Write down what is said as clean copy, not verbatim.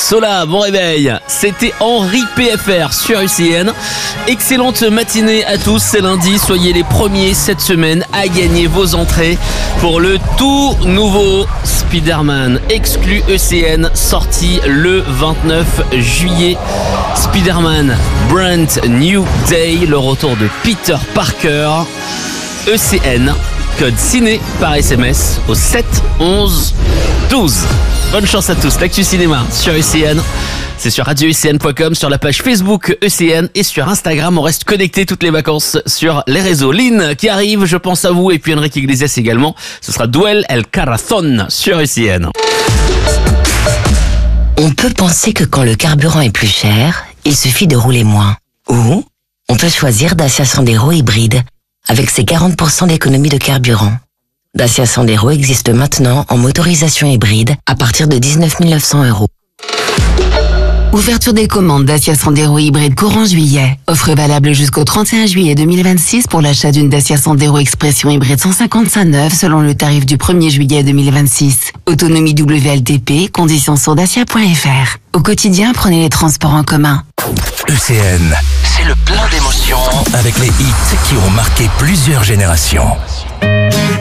Sola, bon réveil. C'était Henri PFR sur UCN. Excellente matinée à tous, c'est lundi. Soyez les premiers cette semaine à gagner vos entrées pour le tout nouveau Spider-Man exclu ECN, sorti le 29 juillet. Spider-Man Brand New Day, le retour de Peter Parker. ECN, code ciné par SMS au 7 11 12. Bonne chance à tous. L'actu cinéma sur ECN, c'est sur radio-ecn.com, sur la page Facebook ECN et sur Instagram. On reste connecté toutes les vacances sur les réseaux. Lynn qui arrive, je pense à vous, et puis Enrique Iglesias également. Ce sera Duel El Corazón sur ECN. On peut penser que quand le carburant est plus cher, il suffit de rouler moins. Ou on peut choisir Dacia Sandero hybride avec ses 40% d'économie de carburant. Dacia Sandero existe maintenant en motorisation hybride à partir de 19 900 €. Ouverture des commandes Dacia Sandero hybride courant juillet. Offre valable jusqu'au 31 juillet 2026 pour l'achat d'une Dacia Sandero Expression hybride 155 neuve selon le tarif du 1er juillet 2026. Autonomie WLTP, conditions sur dacia.fr. Au quotidien, prenez les transports en commun. ECN, c'est le plein d'émotions avec les hits qui ont marqué plusieurs générations.